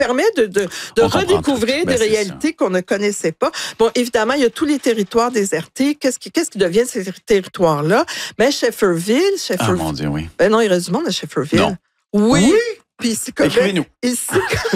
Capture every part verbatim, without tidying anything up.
permet de, de, de redécouvrir ben, des réalités qu'on ne connaissait pas. Bon, évidemment, il y a tous les territoires désertés. Qu'est-ce qui, qu'est-ce qui devient de ces territoires-là? Ben, Shefferville, Shefferville. Ah, mon Dieu, oui. Ben non, il reste du monde à Shefferville. Non. Oui! Oui. Puis il s'y commet, Écrivez-nous. Il s'y,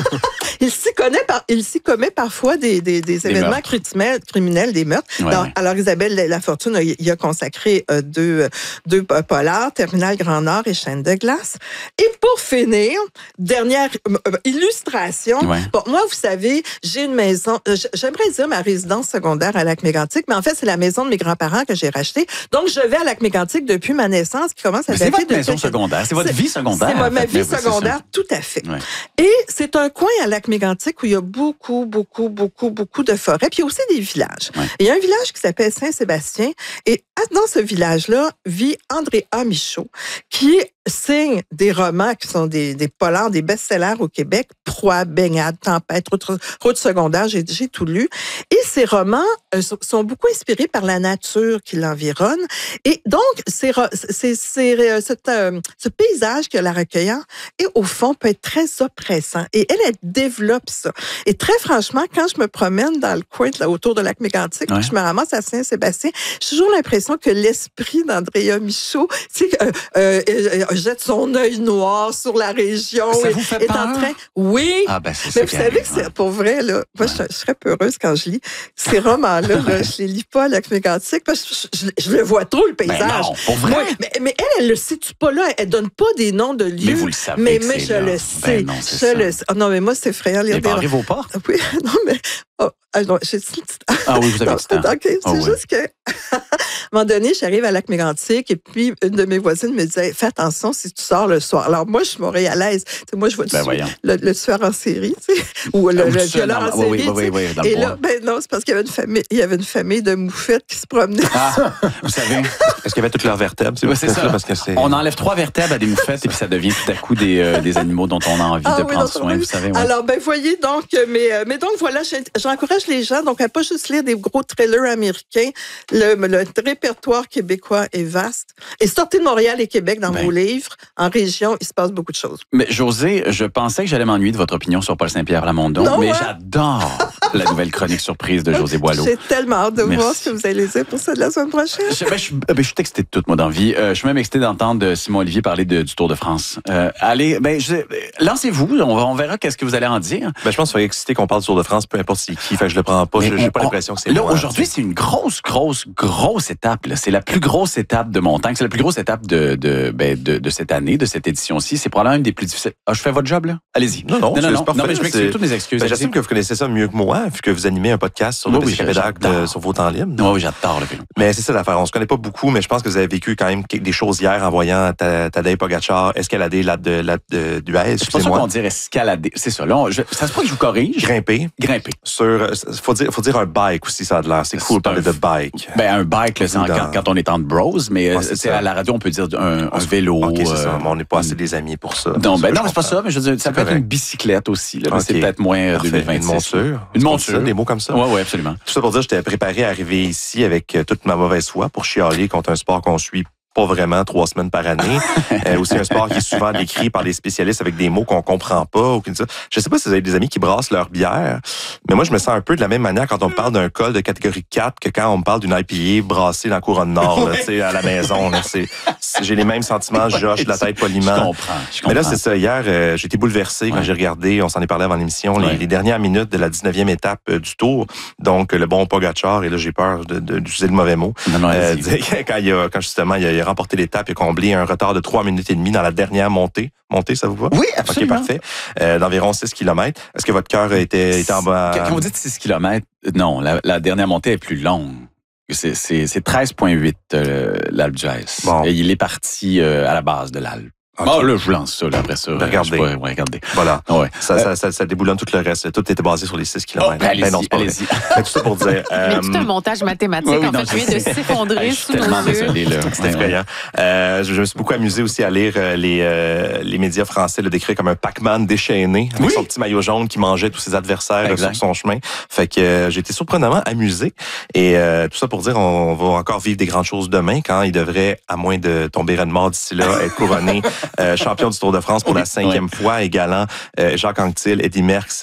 il s'y connaît par, il s'y commet parfois des, des, des, des événements criminels, criminels, des meurtres. Ouais, alors, ouais. alors, Isabelle Lafortune, il a consacré euh, deux, deux polars, Terminal Grand Nord et Chaîne de glace. Et pour finir, dernière euh, illustration. Ouais. Bon, moi, vous savez, j'ai une maison, euh, j'aimerais dire ma résidence secondaire à Lac-Mégantic, mais en fait, c'est la maison de mes grands-parents que j'ai rachetée. Donc, je vais à Lac-Mégantic depuis ma naissance, qui commence à mais dater de... C'est votre maison quelques... secondaire, c'est votre vie secondaire. C'est ma, ma vie secondaire. Tout à fait. Ouais. Et c'est un coin à Lac-Mégantic où il y a beaucoup, beaucoup, beaucoup, beaucoup de forêts. Puis il y a aussi des villages. Ouais. Il y a un village qui s'appelle Saint-Sébastien. Et dans ce village-là vit Andréa Michaud, qui signe des romans qui sont des, des polars, des best-sellers au Québec. Proie, Baignade, Tempête, Route, route secondaire, j'ai, j'ai tout lu. Et ces romans euh, sont beaucoup inspirés par la nature qui l'environne. Et donc, c'est, c'est, c'est, euh, c'est, euh, ce paysage que la recueillant, et au fond, peut être très oppressant. Et elle, elle développe ça. Et très franchement, quand je me promène dans le coin là, autour de Lac-Mégantic, ouais. je me ramasse à Saint-Sébastien, j'ai toujours l'impression que l'esprit d'Andréa Michaud, tu sais, euh, euh, euh, jette son œil noir sur la région. Ça et, vous fait est peur? en train, oui. Ah, ben, c'est mais ça vous savez que c'est, ouais. pour vrai, là, moi, ouais. je, je serais peureuse quand je lis ces romans-là, là, ouais. je les lis pas à Lac-Mégantic parce que je, je, je le vois trop, le paysage. Ben non, pour vrai. Moi, mais, mais elle, elle le situe pas là, elle donne pas des noms de lieux. Mais vous le savez. Mais, que mais c'est je là. le Ben sais. non, c'est je ça. le sais. Oh, non, mais moi, c'est effrayant. Il va arriver vos portes? Oui, non, mais. Oh, ah, non, j'ai dit. Ah oui, vous avez dit. OK, c'est oh, juste ouais. que. À un moment donné, j'arrive à Lac-Mégantic et puis une de mes voisines me disait fais attention si tu sors le soir. Alors moi, je suis montréalaise. T'sais, moi, je vois ben le, le tueur en série, tu sais, ou le, le violeur en série. Oui, oui, oui, oui, et là, ben non, c'est parce qu'il y avait une famille, il y avait une famille de moufettes qui se promenaient. Ah, vous savez, est-ce qu'il y avait toutes leurs vertèbres? C'est, ouais, c'est ça. ça. Parce que c'est... On enlève trois vertèbres à des moufettes et puis ça devient tout à coup des, euh, des animaux dont on a envie ah, de oui, prendre soin. Oui. Vous savez. Ouais. Alors, ben voyez donc, mais, mais donc voilà, j'encourage les gens donc à pas juste lire des gros thrillers américains. Le, le répertoire québécois est vaste. Et sortez de Montréal et Québec dans ben. vos livres. En région, il se passe beaucoup de choses. Mais Josée, je pensais que j'allais m'ennuyer de votre opinion sur Paul Saint-Pierre Plamondon, non, mais ouais. j'adore la nouvelle chronique surprise de Josée Boileau. J'ai tellement hâte de Merci. voir ce que vous allez dire pour ça de la semaine prochaine. Je, ben, je, ben, je suis excité de toute moi d'envie. Euh, je suis même excité d'entendre Simon Olivier parler de, du Tour de France. Euh, allez, ben, je, lancez-vous, on, va, on verra qu'est-ce que vous allez en dire. Ben, je pense qu'il faut être excité qu'on parle du Tour de France, peu importe c'est qui. Fait que je le prends pas. Je, j'ai pas l'impression que c'est là, moi. Aujourd'hui, c'est une grosse, grosse, grosse étape. Là. C'est la plus grosse étape de montagne. C'est la plus grosse étape de, de, ben, de, de cette année, de cette édition-ci. C'est probablement une des plus difficiles. Ah, je fais votre job, là? Allez-y. Non, non, non, non, non, non, non mais je m'excuse toutes mes excuses. Ben, j'assume que vous connaissez ça mieux que moi, vu que vous animez un podcast sur le oui, oui, sur vos temps libres. Oui, oui, j'adore le film. Mais c'est ça l'affaire. On se connaît pas beaucoup, mais je pense que vous avez vécu quand même des choses hier en voyant Tadej Pogacar escalader la de la de d'Huez. C'est pas ça qu'on dirait escalader. C'est ça. Là, on, je, ça se peut que je vous corrige. Grimper. Grimper. Sur, faut dire, faut dire un bike aussi, ça a de l'air. C'est cool de parler de bike. Ben, un bike, là, c'est en, quand, quand on est en bros, mais ouais, c'est c'est à la radio, on peut dire un, un vélo. OK, c'est ça. Euh, Mais on n'est pas assez des amis pour ça. Non, ben ça, non, c'est pas ça, mais je veux dire, ça peut être une bicyclette aussi, là, mais okay. c'est peut-être moins Parfait. deux mille vingt-six. Une monture. Une monture. Des mots comme ça. Oui, oui, absolument. Tout ça pour dire, j'étais préparé à arriver ici avec toute ma mauvaise foi pour chialer contre un sport qu'on suit pas vraiment trois semaines par année. euh, aussi un sport qui est souvent décrit par des spécialistes avec des mots qu'on comprend pas. Ou ça. Je sais pas si vous avez des amis qui brassent leur bière, mais moi, je me sens un peu de la même manière quand on me parle d'un col de catégorie quatre que quand on me parle d'une I P A brassée dans la couronne nord, là, à la maison. Là, c'est, c'est, j'ai les mêmes sentiments, je joche de la tête poliment. Je comprends, je comprends. Mais là, c'est ça. Hier, euh, j'ai été bouleversé quand ouais. j'ai regardé, on s'en est parlé avant l'émission, ouais. les, les dernières minutes de la dix-neuvième étape euh, du Tour. Donc, le bon Pogacar, et là, j'ai peur de, de, d'utiliser le mauvais mot. Non, non, euh, quand, il a, quand justement, il a remporté l'étape et comblé un retard de trois minutes et demie dans la dernière montée. Montée, ça vous va? Oui, absolument. OK, parfait. Euh, d'environ six kilomètres. Est-ce que votre cœur était, était en bas? Quand vous dites six kilomètres, non, la, la dernière montée est plus longue. C'est, c'est, c'est treize virgule huit euh, l'Alpe d'Huez. Bon. Et il est parti euh, à la base de l'Alpe. Okay. Ah, là, je vous lance ça, là, après ça. Regardez. Ouais, ouais, regardez. Voilà. Ouais. Ça, euh, ça, ça, ça déboulonne tout le reste. Tout était basé sur les six kilomètres. Oh, ben, allez-y, ben non, c'est pas allez-y. Mais tout ça pour dire... Euh, Mais tout un montage mathématique, oui, oui, en non, fait, vient de s'effondrer sous nos tellement yeux. Désolé, là. C'était effrayant. Euh, je me suis beaucoup amusé aussi à lire les, euh, les médias français le décrire comme un Pac-Man déchaîné, avec oui. son petit maillot jaune qui mangeait tous ses adversaires exact. sur son chemin. Fait que euh, j'ai été surprenamment amusé. Et euh, tout ça pour dire, on va encore vivre des grandes choses demain, quand il devrait, à moins de tomber raide mort d'ici là, être couronné euh, champion du Tour de France pour oui. la cinquième oui. fois, égalant euh, Jacques Anquetil, Eddy Merckx